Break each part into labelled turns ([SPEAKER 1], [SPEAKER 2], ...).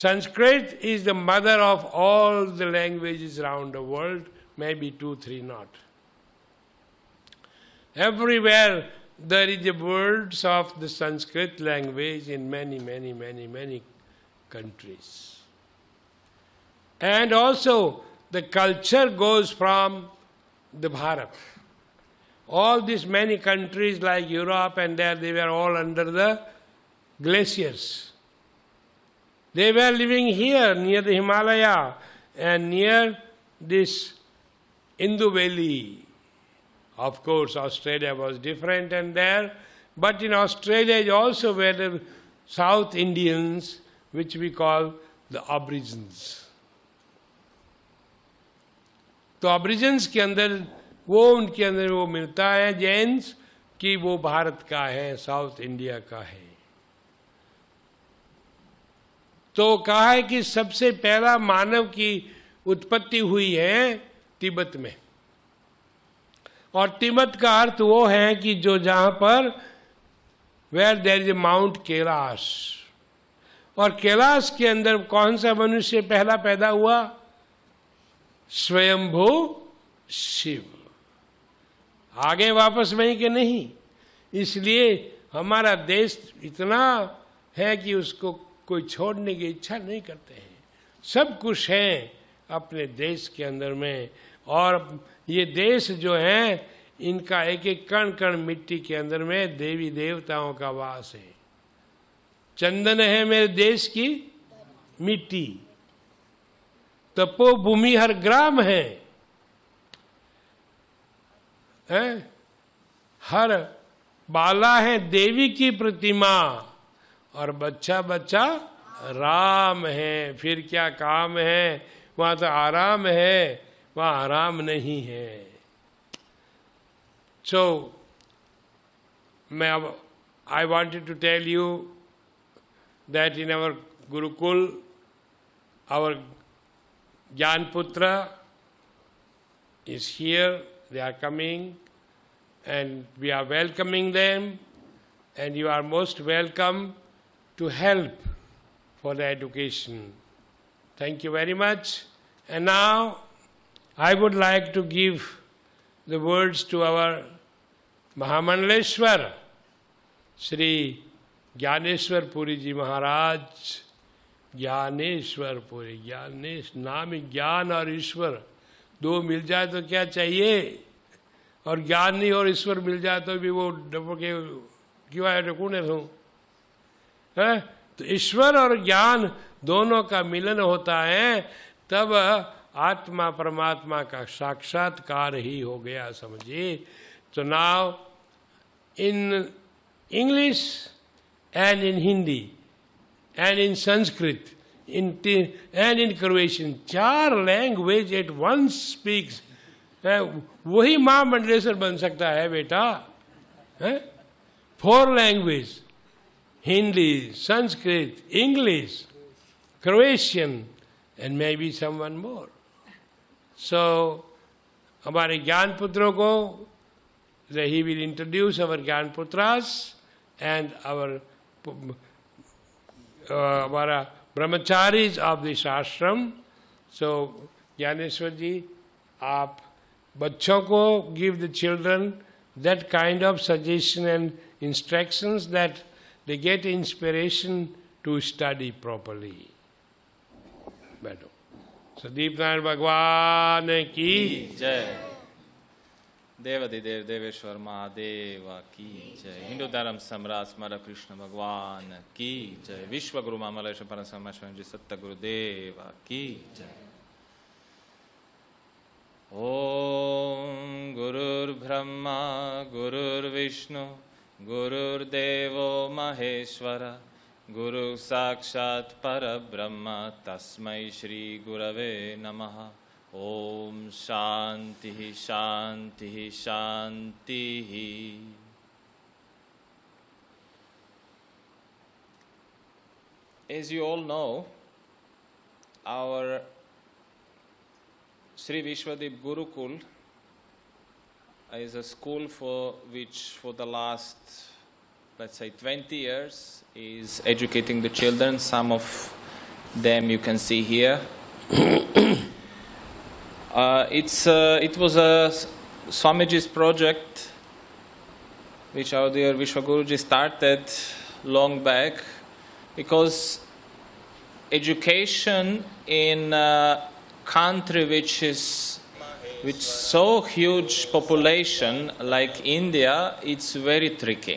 [SPEAKER 1] Sanskrit is the mother of all the languages around the world, maybe 2, 3 not. Everywhere there is the words of the Sanskrit language in many countries. And also the culture goes from the Bharat. All these many countries like Europe and there, they were all under the glaciers. They were living here near the Himalaya and near this Indus Valley. Of course, Australia was different and there, but in Australia also were the South Indians, which we call the Aborigines. तो Aborigines के अंदर वो उनके अंदर वो मिलता है जैन्स कि वो भारत का है, साउथ इंडिया का है. तो कहा है कि सबसे पहला मानव की उत्पत्ति हुई है तिब्बत में. और तिब्बत का अर्थ वो है कि जो जहां पर where there is a mount Kailash. और कैलाश के अंदर कौन सा मनुष्य पहला पैदा हुआ? स्वयंभू शिव. आगे वापस वहीं के नहीं. इसलिए हमारा देश इतना है कि उसको कोई छोड़ने की इच्छा नहीं करते हैं. सब कुछ है अपने देश के अंदर में. और ये देश जो है इनका एक एक कण कण मिट्टी के अंदर में देवी देवताओं का वास है. चंदन है मेरे देश की मिट्टी, तपो भूमि हर ग्राम है, हर बाला है देवी की प्रतिमा, और बच्चा बच्चा राम है. फिर क्या काम है? वहां तो आराम है, वहां आराम नहीं है. So, I wanted to tell you that in our Gurukul, our Jnanputra is here, they are coming, and we are welcoming them, and you are most welcome to help for the education. Thank you very much. And now, I would like to give the words to our Mahamandaleshwar, Shri Gyaneshwar Puri Ji Maharaj. Dnyaneshwar पूरी. ज्ञानेश नाम ज्ञान और ईश्वर दो मिल जाए तो क्या चाहिए? और ज्ञान नहीं और ईश्वर मिल जाए तो भी वो डबके क्यों आए ढकूने है. तो ईश्वर और ज्ञान दोनों का मिलन होता है तब आत्मा परमात्मा का साक्षात्कार ही हो गया, समझिए. तो now in English and in Hindi and in Sanskrit, and in Croatian, 4 languages at once speaks. वही महामंडलेश्वर बन सकता है बेटा. 4 languages, Hindi, Sanskrit, English, Croatian, and maybe someone more. So, हमारे ज्ञान पुत्रों को, he will introduce our ज्ञान putras and our हमारा ब्रह्मचारीज ऑफ दिस आश्रम. सो ज्ञानेश्वर जी, आप बच्चों को give the children that kind of suggestion and instructions that they get inspiration to study properly. बैठो. सदीप नारायण भगवान की
[SPEAKER 2] जय. देवाधिदेव देवेश्वर महादेव की जय. हिंदू धर्म सम्राट स्मर कृष्ण भगवान की जय. विश्व गुरु मामलेश्वर परम जी सत्य गुरुदेव की जय. ओम गुरुर्ब्रह्मा गुरुर्विष्णु गुरुर्देवो महेश्वर गुरु साक्षात् परब्रह्म तस्मै श्री गुरवे नमः. ओम शांति शांति शांति. As you all know, our Sri Vishwadeep Gurukul is a school for which for the last, let's say, 20 years is educating the children. Some of them you can see here. It was a Swamiji's project which our dear Vishwa Guruji started long back, because education in a country which is with so huge population like India, it's very tricky.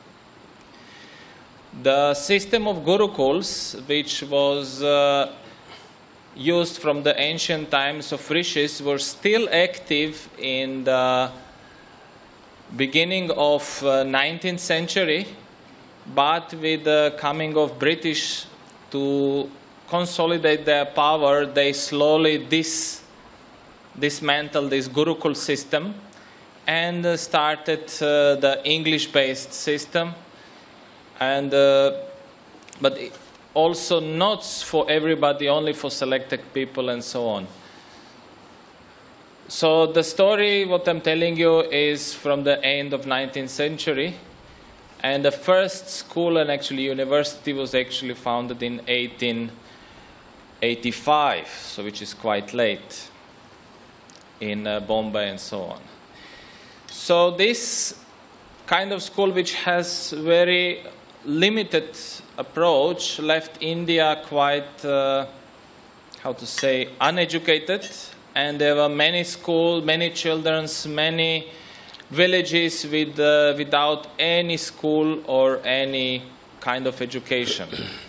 [SPEAKER 2] The system of Gurukuls, which was used from the ancient times of rishis, were still active in the beginning of 19th century, but with the coming of British to consolidate their power, they slowly dismantled this Gurukul system and started the English-based system, and but also not for everybody, only for selected people and so on. So the story, what I'm telling you, is from the end of 19th century, and the first school and actually university was actually founded in 1885, so which is quite late, in Bombay and so on. So this kind of school, which has very limited approach, left India quite, how to say, uneducated, and there were many schools, many children, many villages without any school or any kind of education.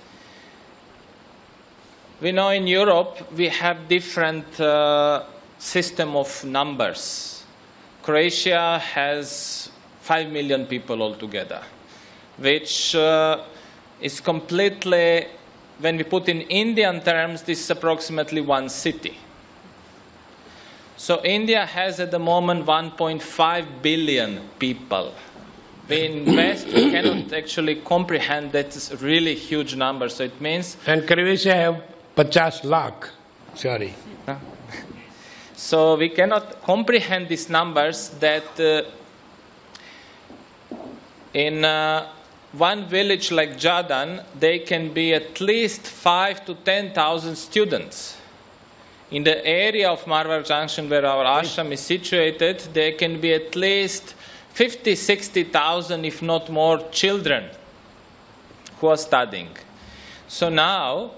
[SPEAKER 2] We know in Europe we have different system of numbers. Croatia has 5 million people altogether, which is completely, when we put in Indian terms, this is approximately one city. So India has at the moment 1.5 billion people. In West, we cannot actually comprehend that it's a really huge number. So it means...
[SPEAKER 1] And Croatia have 50 lakh. Sorry.
[SPEAKER 2] So we cannot comprehend these numbers that in one village like Jadan, they can be at least 5,000 to 10,000 students. In the area of Marwar Junction where our ashram is situated, there can be at least 50,000, 60,000, if not more, children who are studying. So now,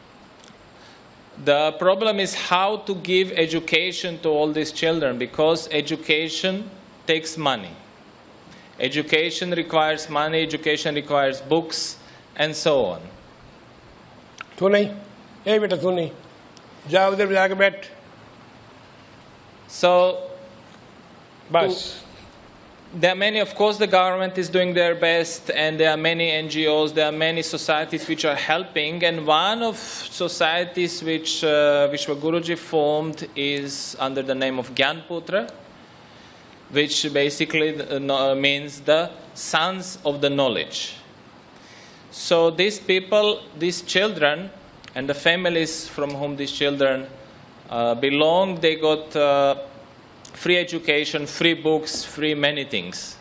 [SPEAKER 2] the problem is how to give education to all these children, because education takes money. Education requires money, education requires books, and so on.
[SPEAKER 1] तू नहीं, ए बेटा तू नहीं, जा उधर जाके बैठ.
[SPEAKER 2] So,
[SPEAKER 1] बस.
[SPEAKER 2] there are many, of course, the government is doing their best, and there are many NGOs, there are many societies which are helping, and one of societies which Vishwa Guruji formed is under the name of Gyanputra, which basically means the sons of the knowledge. So these people, these children, and the families from whom these children belong, they got free education, free books, free many things.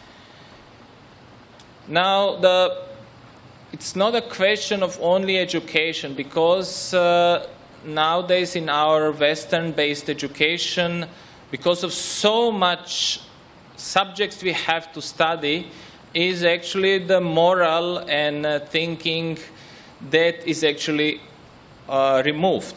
[SPEAKER 2] Now, it's not a question of only education, because nowadays in our Western-based education, because of so much subjects we have to study, is actually the moral and thinking that is actually removed.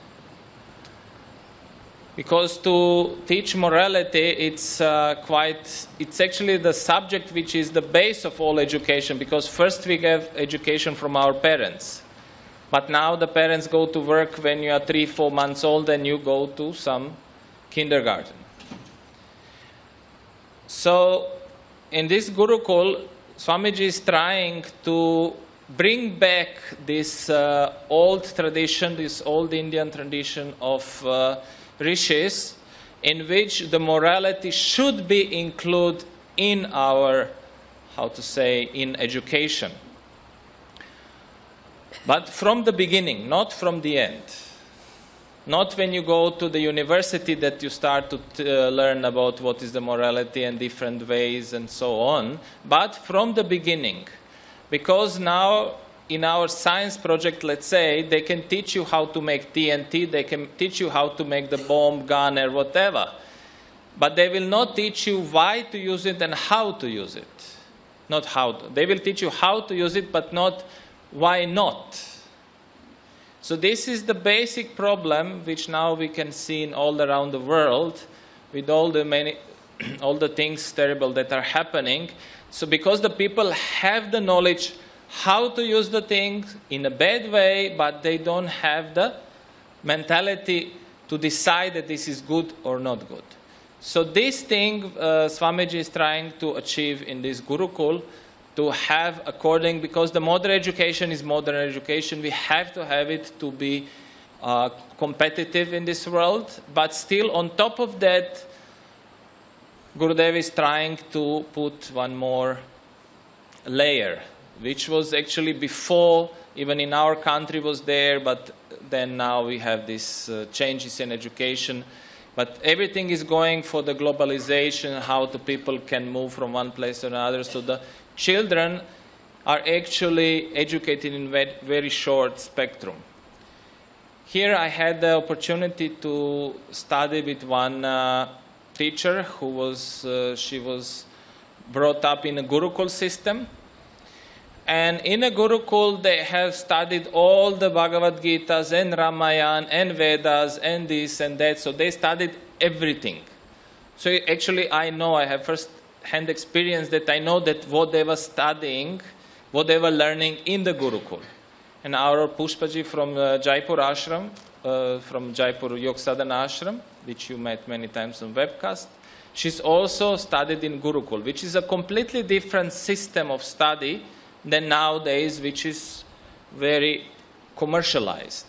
[SPEAKER 2] Because to teach morality, it's actually the subject which is the base of all education, because first we have education from our parents. But now the parents go to work when you are 3-4 months old and you go to some kindergarten. So in this Gurukul, Swamiji is trying to bring back this old tradition, this old Indian tradition of rishis, in which the morality should be included in our, in education. But from the beginning, not from the end. Not when you go to the university that you start to learn about what is the morality and different ways and so on, but from the beginning. Because now in our science project, let's say, they can teach you how to make TNT, they can teach you how to make the bomb, gun, or whatever. But they will not teach you why to use it and how to use it. Not how to. They will teach you how to use it, but not why not. So this is the basic problem which now we can see in all around the world with all the things terrible that are happening. So because the people have the knowledge how to use the things in a bad way, but they don't have the mentality to decide that this is good or not good. So this thing Swamiji is trying to achieve in this Gurukul, to have according, because the modern education is modern education, we have to have it to be competitive in this world, but still on top of that, Gurudev is trying to put one more layer, which was actually before, even in our country was there, but then now we have these changes in education. But everything is going for the globalization, how the people can move from one place to another. So the children are actually educated in very short spectrum. Here I had the opportunity to study with one teacher who was, she was brought up in a Gurukul system. And in a Gurukul, they have studied all the Bhagavad Gitas and Ramayana and Vedas and this and that. So they studied everything. So actually, I know, I have first-hand experience that I know that what they were studying, what they were learning in the Gurukul. And our Pushpaji from Jaipur Ashram, from Jaipur Yog Sadhana Ashram, which you met many times on webcast, she's also studied in Gurukul, which is a completely different system of study than nowadays, which is very commercialized.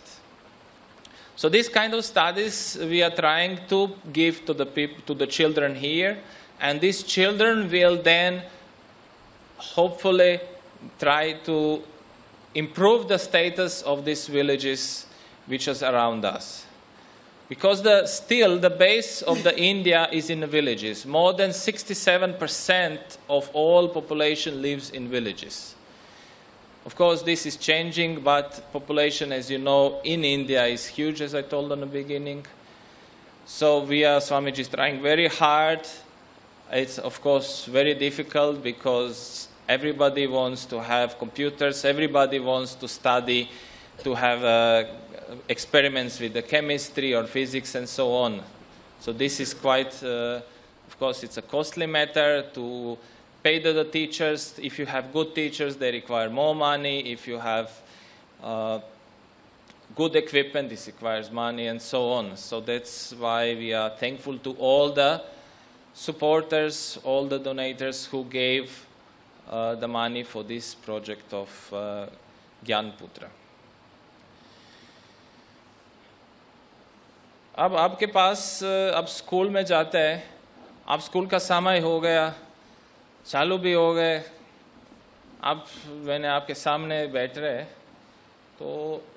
[SPEAKER 2] So this kind of studies we are trying to give to the people, to the children here, and these children will then hopefully try to improve the status of these villages which is around us. Because still the base of the India is in the villages. More than 67% of all population lives in villages. Of course, this is changing, but population, as you know, in India is huge, as I told in the beginning. So Swamiji is trying very hard. It's, of course, very difficult because everybody wants to have computers, everybody wants to study, to have experiments with the chemistry or physics and so on. So this is quite, of course, it's a costly matter to pay the teachers. If you have good teachers, they require more money. If you have good equipment, this requires money and so on. So that's why we are thankful to all the supporters, all the donators who gave the money for this project of Gyanputra. अब आपके पास अब school में जाते हैं, अब school का समय हो गया, चालू भी हो गए, अब मैंने आपके सामने बैठ रहे तो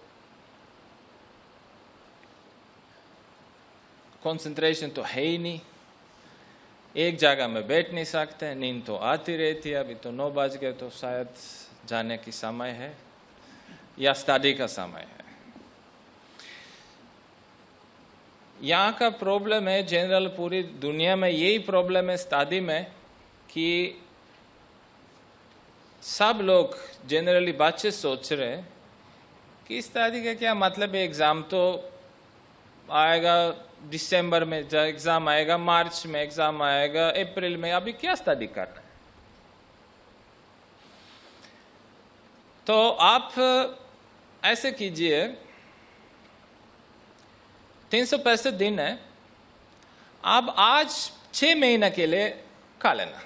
[SPEAKER 2] कंसंट्रेशन तो है ही नहीं, एक जगह में बैठ नहीं सकते, नींद तो आती रहती है, अभी तो 9 बज गए तो शायद जाने की समय है या स्टडी का समय है। यहाँ का प्रॉब्लम है जनरल पूरी दुनिया में यही प्रॉब्लम है स्टडी में कि सब लोग जनरली बच्चे सोच रहे हैं कि स्टडी का क्या मतलब है, एग्ज़ाम तो आएगा दिसंबर में, एग्ज़ाम आएगा मार्च में, एग्ज़ाम आएगा अप्रैल में, अभी क्या स्टडी करना है। तो आप ऐसे कीजिए, 365 दिन है, आप आज 6 महीने के लिए खा लेना,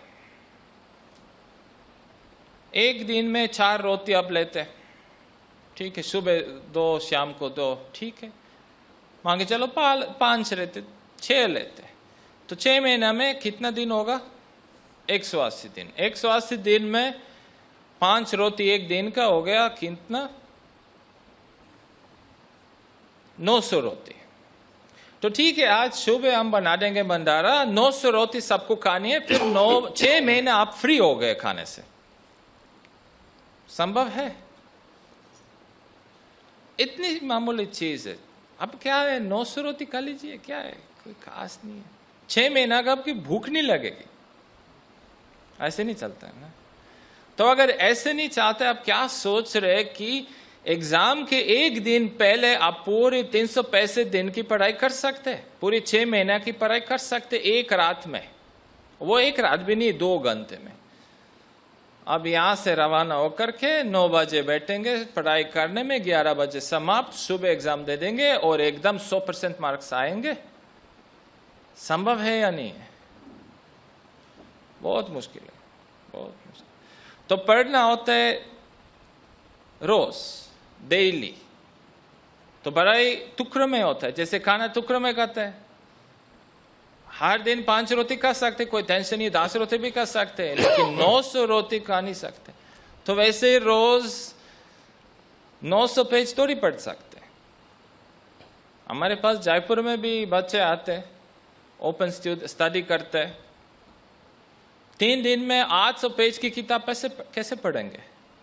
[SPEAKER 2] एक दिन में 4 रोटी आप लेते हैं, ठीक है, सुबह 2 शाम को 2, ठीक है, मान के चलो 5 रहते, 6 लेते, तो 6 महीने में कितना दिन होगा, 180 दिन। 180 दिन में 5 रोटी एक दिन का हो गया कितना, 900 रोटी। तो ठीक है, आज सुबह हम बना देंगे भंडारा, 900 रोटी सबको खानी है, फिर 6 महीने आप फ्री हो गए खाने से। संभव है? इतनी मामूली चीज है। अब क्या है, 900 रोटी खा लीजिए, क्या है, कोई खास नहीं है। 6 महीना का आपकी भूख नहीं लगेगी, ऐसे नहीं चलता है ना। तो अगर ऐसे नहीं चाहते, आप क्या सोच रहे कि एग्जाम के एक दिन पहले आप पूरी 365 दिन की पढ़ाई कर सकते हैं, पूरी 6 महीना की पढ़ाई कर सकते एक रात में। वो एक रात भी नहीं, 2 घंटे में। अब यहां से रवाना होकर के 9 बजे बैठेंगे पढ़ाई करने में, 11 बजे समाप्त, सुबह एग्जाम दे देंगे और एकदम 100% मार्क्स आएंगे। संभव है या नहीं है? बहुत मुश्किल है, बहुत मुश्किल। तो पढ़ना होता है रोज, डेली। तो पढ़ाई टुकड़ों में होता है, जैसे खाना टुकड़ों में खाता है। हर दिन 5 रोटी खा सकते, कोई टेंशन नहीं, 10 रोटी भी खा सकते हैं, लेकिन 900 रोटी खा नहीं सकते। तो वैसे रोज 900 पेज थोड़ी पढ़ सकते। हमारे पास जयपुर में भी बच्चे आते हैं, ओपन स्टडी करते हैं। 3 दिन में 800 पेज की किताब कैसे पढ़ेंगे?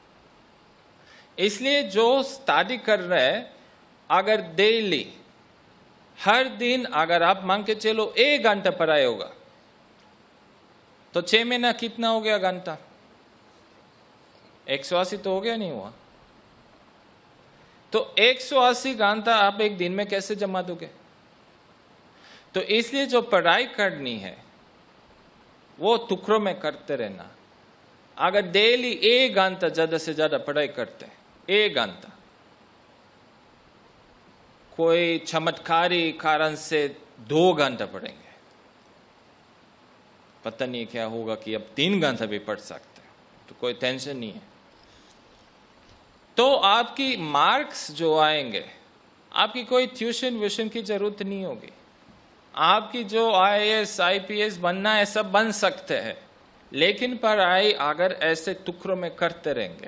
[SPEAKER 2] इसलिए जो स्टडी कर रहे हैं, अगर डेली हर दिन अगर आप मान के चलो 1 घंटा पढ़ाई होगा, तो 6 महीना कितना हो गया घंटा? 180 तो हो गया, नहीं हुआ? तो 180 घंटा आप एक दिन में कैसे जमा दोगे? तो इसलिए जो पढ़ाई करनी है वो टुकड़ों में करते रहना। अगर डेली 1 घंटा ज्यादा से ज्यादा पढ़ाई करते, 1 घंटा, कोई चमत्कारी कारण से 2 घंटा पढ़ेंगे, पता नहीं क्या होगा कि अब 3 घंटा भी पढ़ सकते हैं, तो कोई टेंशन नहीं है। तो आपकी मार्क्स जो आएंगे, आपकी कोई ट्यूशन व्यूशन की जरूरत नहीं होगी। आपकी जो IAS IPS बनना है सब बन सकते हैं, लेकिन पढ़ाई अगर ऐसे टुकड़ों में करते रहेंगे,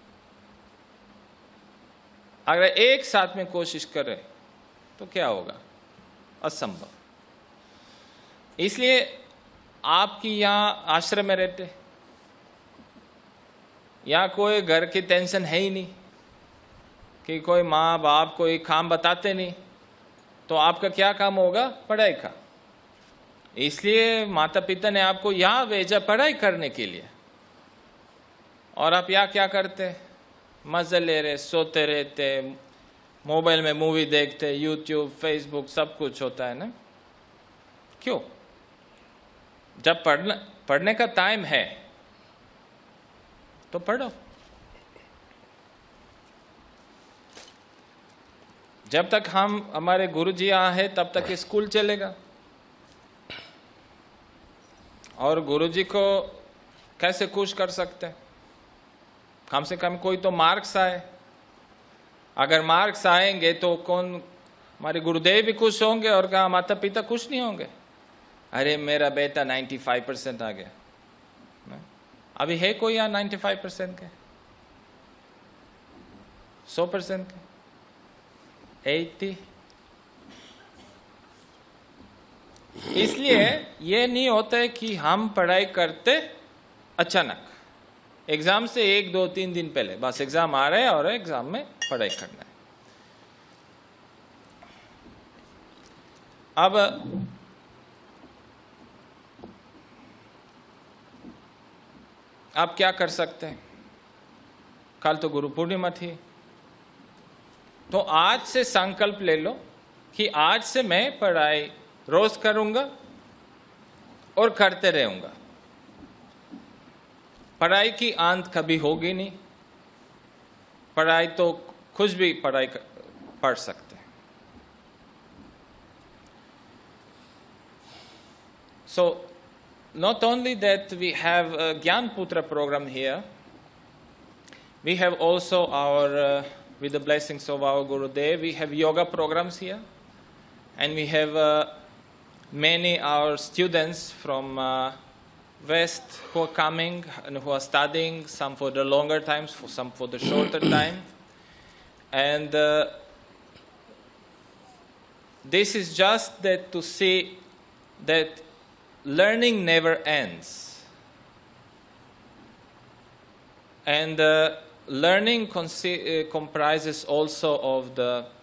[SPEAKER 2] अगर एक साथ में कोशिश करें तो क्या होगा? असंभव। इसलिए आपकी यहाँ आश्रम में रहते, यहाँ कोई घर की टेंशन है ही नहीं कि कोई माँ बाप कोई काम बताते नहीं, तो आपका क्या काम होगा? पढ़ाई का। इसलिए माता पिता ने आपको यहाँ भेजा पढ़ाई करने के लिए, और आप यहाँ क्या करते? मजे ले रहे, सोते रहते, मोबाइल में मूवी देखते, यूट्यूब, फेसबुक, सब कुछ होता है ना। क्यों? जब पढ़ने का टाइम है तो पढ़ो। जब तक हमारे गुरुजी यहाँ है तब तक स्कूल चलेगा, और गुरुजी को कैसे खुश कर सकते हैं? कम से कम कोई तो मार्क्स आए। अगर मार्क्स आएंगे तो कौन, हमारे गुरुदेव भी खुश होंगे, और कहा माता पिता खुश नहीं होंगे? अरे मेरा बेटा 95% आ गया। अभी है कोई यहाँ 95% के, 100% के, 80? इसलिए ये नहीं होता है कि हम पढ़ाई करते अचानक, एग्जाम से 1, 2, 3 दिन पहले, बस एग्जाम आ रहा है और एग्जाम में पढ़ाई करना है। अब आप क्या कर सकते हैं? कल तो गुरु पूर्णिमा थी, तो आज से संकल्प ले लो कि आज से मैं पढ़ाई रोज करूंगा और करते रहूंगा। पढ़ाई की अंत कभी होगी नहीं, पढ़ाई तो कुछ भी पढ़ सकते हैं। So not only that we have a Gyan Putra program here, we have also our with the blessings of our Gurudev, we have yoga programs here, and we have many our students from West who are coming and who are studying, some for the longer times, some for the shorter time. And this is just that to see that learning never ends. And learning comprises also of the